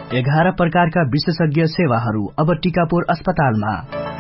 11 प्रकारका विशेषज्ञ सेवाहरू अब टिकापुर अस्पतालमा।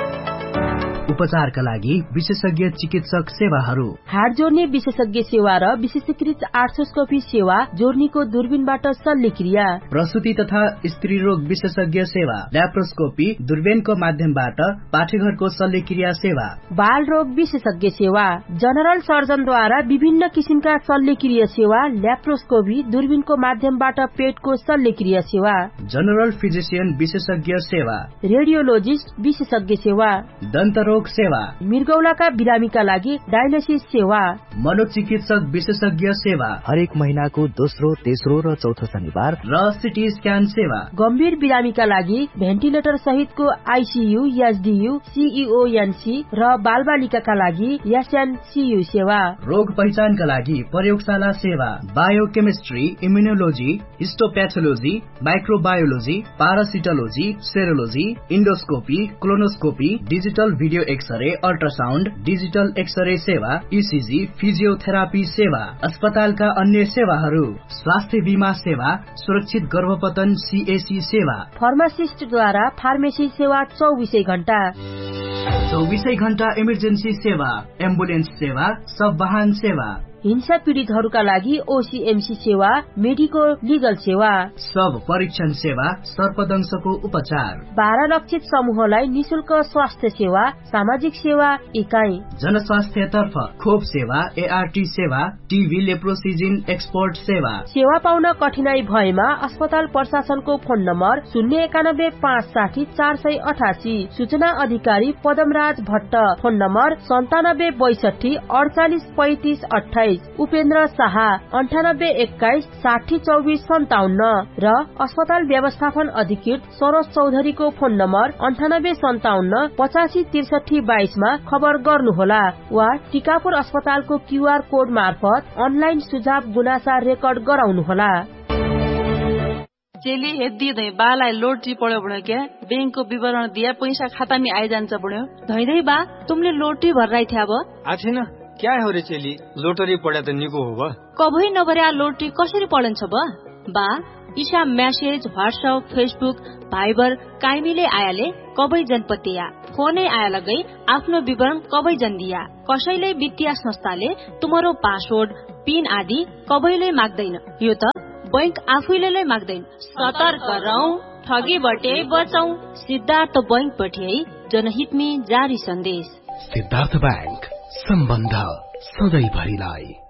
उपचारका लागि विशेषज्ञ चिकित्सक सेवाहरू, हाड जोड्ने विशेषज्ञ सेवा र विशेषीकृत आर्थ्रोस्कोपी सेवा, जोर्नीको दूरबीनबाट शल्यक्रिया, प्रसुति तथा स्त्री रोग विशेषज्ञ सेवा, ल्याप्रोस्कोपी दूरबीनको माध्यमबाट पाठेघरको शल्यक्रिया सेवा, बाल रोग विशेषज्ञ सेवा, जनरल सर्जनद्वारा विभिन्न किसिमका शल्यक्रिया सेवा, ल्याप्रोस्कोपी दूरबीनको माध्यमबाट पेटको शल्यक्रिया सेवा, जनरल फिजिशियन विशेषज्ञ सेवा, रेडियोलोजिस्ट विशेषज्ञ सेवा, दन्तरोग सेवा, मृगौलाका बिरामीका लागि डायलिसिस सेवा, मनोचिकित्सक विशेषज्ञ सेवा, हरेक महिनाको दोस्रो, तेस्रो र चौथो शनिबार, र सिटी स्क्यान सेवा, गम्भीर बिरामीका लागि भेन्टिलेटर सहितको आईसीयू, एसडीयू, सीईओएनसी र बालबालिकाका लागि एसएनसीयू सेवा, रोग पहिचानका लागि प्रयोगशाला सेवा, biochemistry, immunology, हिस्टोप्याथोलोजी, microbiology, पारासिटोलोजी, सेरोलोजी, endoscopy, colonoscopy, digital video x-ray, ultrasound, digital x-ray सेवा, ईसीजी, फिजियोथेरापी सेवा, अस्पतालका अन्य सेवाहरू, स्वास्थ्य बीमा सेवा, सुरक्षित गर्भपतन सीएसी सेवा, फार्मासिस्टद्वारा फार्मेसी सेवा 24 घण्टा, 24 घण्टा इमर्जेन्सी सेवा, एम्बुलेन्स सेवा, सब वाहन सेवा, हिंसा पीडितहरूका लागि ओसीएमसी सेवा, मेडिको लिगल सेवा, सब परीक्षण सेवा, सर्पदंशको उपचार, 12 लक्षित समूहलाई निशुल्क स्वास्थ्य सेवा, सामाजिक सेवा इकाइ, जनस्वास्थ्यतर्फ खोप सेवा, एआरटी सेवा, टीबी लेप्रोसिजिन एक्सपोर्ट सेवा। सेवा पाउन कठिनाई भएमा अस्पताल प्रशासनको फोन नम्बर 091 560 488, सूचना अधिकारी पदमराज भट्ट, फोन नम्बर 97 62 48 35 28, उपेन्द्र शाह 98 21 60 24 57 र अस्पताल व्यवस्थापन अधिकृत सरोज चौधरीको फोन नम्बर 98 57 85 63 22 मा खबर गर्नुहोला वा टिकापुर अस्पतालको क्यूआर कोड मार्फत अनलाइन सुझाव गुनासा रेकर्ड गराउनुहोला। चेली हेदी धै बालाई लोटरी पड्यो बढ्यो क्या, बैंकको विवरण दिया पैसा खाता में आइजान्छ बढ्यो। धैधै बा तुमले लोटरी भर्राइ थ्या अब आछिन क्या हो रे चेली, लोटरी पड्या त निको हो बा। कभै नभर्या लोटरी कसरी पढन्छ बा Isha message WhatsApp Facebook Viber काइमीले आयाले कबै जनपतिया फोनै आया लगै आफ्नो विवरण कबै जन दिया। कसैले वित्तीय संस्थाले तुम्हारो पासवर्ड पिन आदि कबैले माग्दैन, यो त बैंक आफैले माग्दैन। सतर्क रहौं, ठगीबाट बचौं। सिद्धार्थ बैंक पठ्याई जनहित में जारी सन्देश। सिद्धार्थ बैंक, सम्बन्ध सधैँभरिलाई।